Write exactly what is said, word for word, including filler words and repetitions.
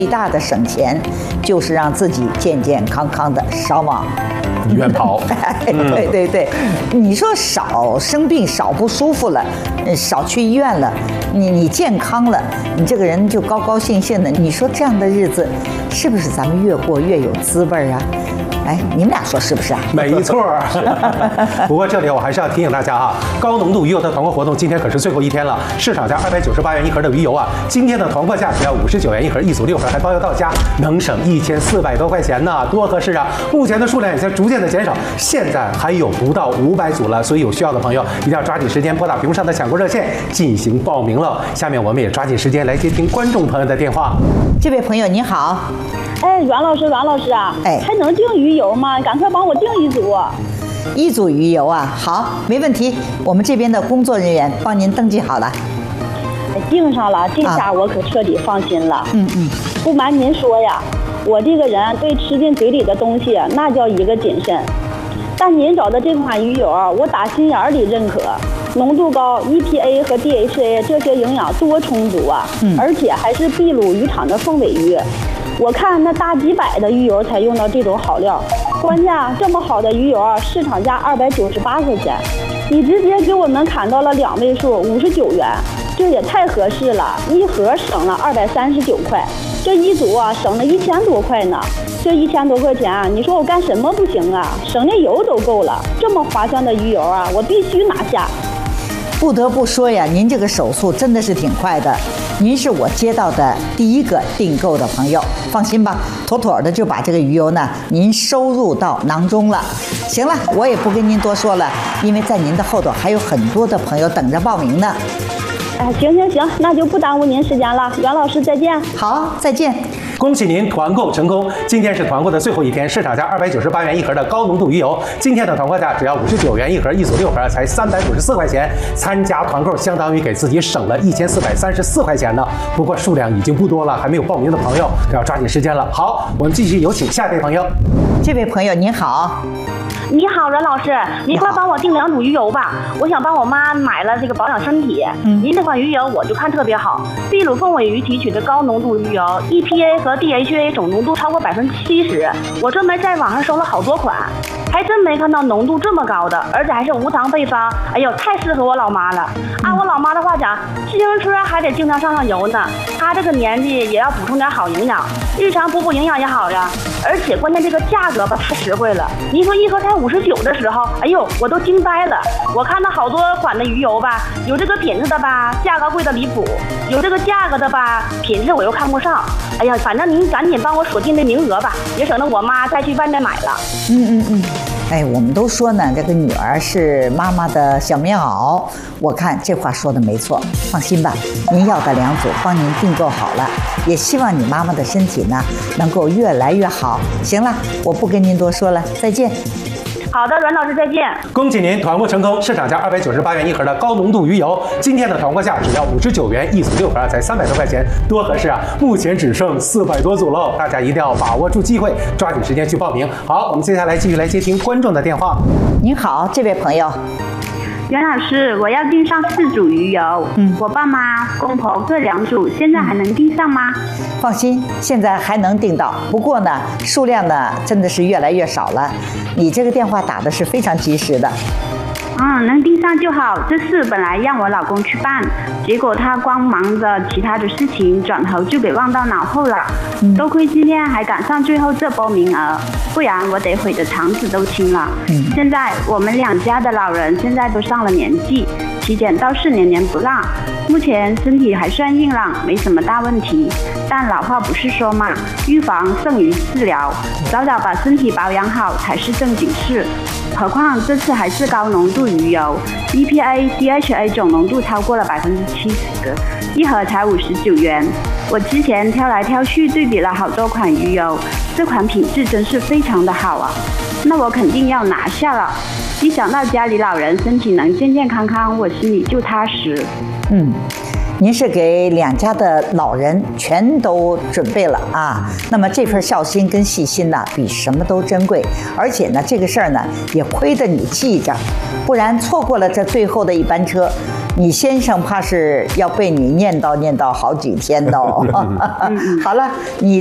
最大的省钱就是让自己健健康康的，少往医院跑。 对对对，你说少生病、少不舒服了，少去医院了，你你健康了，你这个人就高高兴兴的。你说这样的日子，是不是咱们越过越有滋味啊？哎，你们俩说是不是啊？ 没错。不过这里我还是要提醒大家啊，高浓度鱼油的团购活动今天可是最后一天了，市场价二百九十八元一盒的鱼油啊，今天的团购价只要五十九元一盒，一组六盒还包邮到家，能省一千四百多块钱呢，多合适啊！目前的数量也在逐渐的减少，现在还有不到五百组了，所以有需要的朋友一定要抓紧时间拨打屏幕上的抢购热线进行报名了。下面我们也抓紧时间来接听观众朋友的电话。 这位朋友你好。 哎，阮老师，阮老师啊， 哎， 还能订鱼油吗？赶快帮我订一组。 一组鱼油啊，好，没问题，我们这边的工作人员帮您登记好了。 哎，订上了，这下我可彻底放心了。 嗯嗯。 不瞒您说呀，我这个人对吃进嘴里的东西那叫一个谨慎。但您找的这款鱼油，我打心眼里认可，浓度高 ，E P A 和 D H A 这些营养多充足啊，嗯、而且还是秘鲁渔场的凤尾鱼。我看那大几百的鱼油才用到这种好料，关键这么好的鱼油啊，市场价二百九十八块钱，你直接给我们砍到了两位数，五十九元，这也太合适了，一盒省了二百三十九块，这一组啊省了一千多块呢。这一千多块钱啊，你说我干什么不行啊？省那油都够了，这么划算的鱼油啊，我必须拿下。 不得不说呀，您这个手速真的是挺快的。您是我接到的第一个订购的朋友，放心吧，妥妥的就把这个鱼油呢，您收入到囊中了。行了，我也不跟您多说了，因为在您的后头还有很多的朋友等着报名呢。 哎，行行行，那就不耽误您时间了，袁老师再见。 好，再见。 恭喜您团购成功！今天是团购的最后一天，市场价二百九十八元一盒的高浓度鱼油，今天的团购价只要五十九元一盒，一组六盒才三百九十四块钱。参加团购相当于给自己省了一千四百三十四块钱呢。不过数量已经不多了，还没有报名的朋友可要抓紧时间了。好，我们继续有请下一位朋友。 这位朋友您好。 你好，阮老师，您快帮我订两组鱼油吧，我想帮我妈买了这个保养身体。嗯，您这款鱼油我就看特别好，秘鲁凤尾鱼提取的高浓度鱼油 ，E P A 和 D H A 总浓度超过百分之七十。我专门在网上搜了好多款，还真没看到浓度这么高的，而且还是无糖配方。哎呦，太适合我老妈了。按我老妈的话讲，自行车还得经常上上油呢，她这个年纪也要补充点好营养，日常补补营养也好呀。而且关键这个价格吧太实惠了，您说一盒才五十九的时候，哎呦，我都惊呆了。我看到好多款的鱼油吧，有这个品质的吧，价格贵的离谱；有这个价格的吧，品质我又看不上。哎呀，反正您赶紧帮我锁定这名额吧，也省得我妈再去外面买了。 嗯嗯嗯。哎，我们都说呢，这个女儿是妈妈的小棉袄。我看这话说的没错，放心吧，您要的两组帮您订购好了，也希望你妈妈的身体呢能够越来越好。行了，我不跟您多说了，再见。 好的，阮老师再见。 恭喜您团购成功，市场价二百九十八元一盒的高浓度鱼油，今天的团购价只要五十九元一组六盒，才三百多块钱，多合适啊！目前只剩四百多组喽，大家一定要把握住机会，抓紧时间去报名。好，我们接下来继续来接听观众的电话。 您好，这位朋友。 袁老师，我要订上四组鱼油，嗯，我爸妈、公婆各两组，现在还能订上吗？ 放心，现在还能订到，不过呢，数量呢真的是越来越少了。你这个电话打的是非常及时的。 嗯，能订上就好。这事本来让我老公去办，结果他光忙着其他的事情，转头就给忘到脑后了。嗯、多亏今天还赶上最后这波名额，不然我得悔得肠子都青了。嗯、现在我们两家的老人现在都上了年纪，体检倒是年年不落，目前身体还算硬朗，没什么大问题。但老话不是说嘛，预防胜于治疗，早早把身体保养好才是正经事。何况这次还是高浓度鱼油 ，E P A、D H A 总浓度超过了百分之七十，一盒才五十九元。我之前挑来挑去对比了好多款鱼油，这款品质真是非常的好啊，那我肯定要拿下了。一想到家里老人身体能健健康康，我心里就踏实。 嗯。您是给两家的老人全都准备了啊，那么这份孝心跟细心呢，比什么都珍贵。而且呢，这个事儿呢，也亏得你记着，不然错过了这最后的一班车， 你先生怕是要被你念叨念叨好几天哦。好了，你。